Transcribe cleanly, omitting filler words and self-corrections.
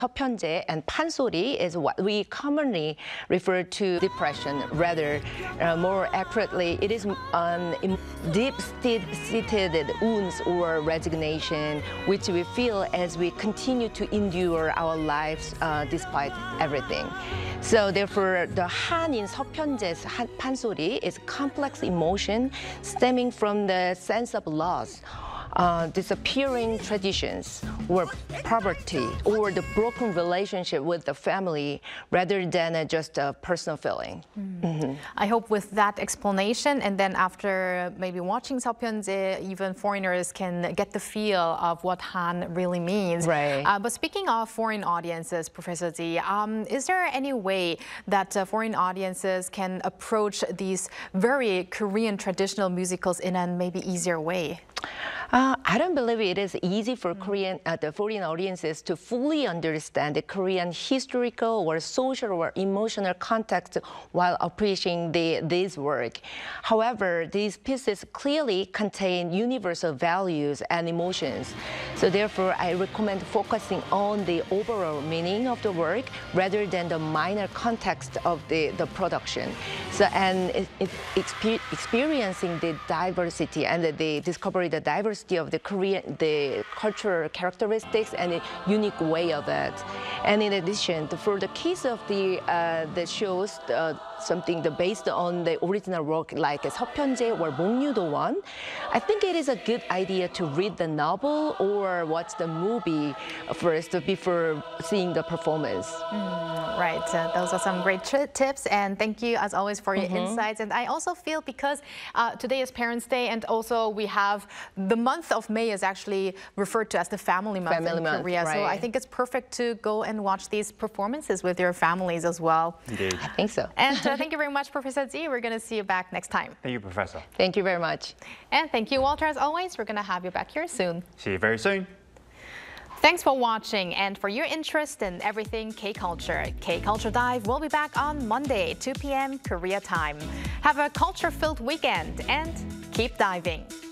서편제 and pansori is what we commonly refer to depression. Rather, more accurately, it is deep-seated wounds or resignation, which we feel as we continue to endure our lives despite everything. So therefore, the Han in 서편제's pansori is complex emotion stemming from the sense of loss, disappearing traditions, or poverty, or the broken relationship with the family, rather than just a personal feeling. I hope with that explanation, and then after maybe watching 서편제, even foreigners can get the feel of what Han really means. Right. But speaking of foreign audiences, Professor Z, is there any way that foreign audiences can approach these very Korean traditional musicals in a maybe easier way? I don't believe it is easy for the foreign audiences to fully understand the Korean historical or social or emotional context while appreciating this work. However, these pieces clearly contain universal values and emotions. So therefore, I recommend focusing on the overall meaning of the work rather than the minor context of the production. So, and experiencing the diversity and discover the diversity of the Korean, the cultural characteristics and the unique way of it. And in addition, for the case of the shows, something based on the original work like 서편제 or 목류도원, I think it is a good idea to read the novel or watch the movie first before seeing the performance. Right, those are some great tips, and thank you as always for your insights. And I also feel because today is Parents' Day, and also we have the month of May is actually referred to as the family month in Korea. Right. So I think it's perfect to go and watch these performances with your families as well. Indeed. I think so. And thank you very much, Professor Z. We're going to see you back next time. Thank you, Professor. Thank you very much. And thank you, Walter, as always. We're going to have you back here soon. See you very soon. Thanks for watching and for your interest in everything K-Culture. K-Culture Dive will be back on Monday, 2 p.m. Korea time. Have a culture-filled weekend and keep diving.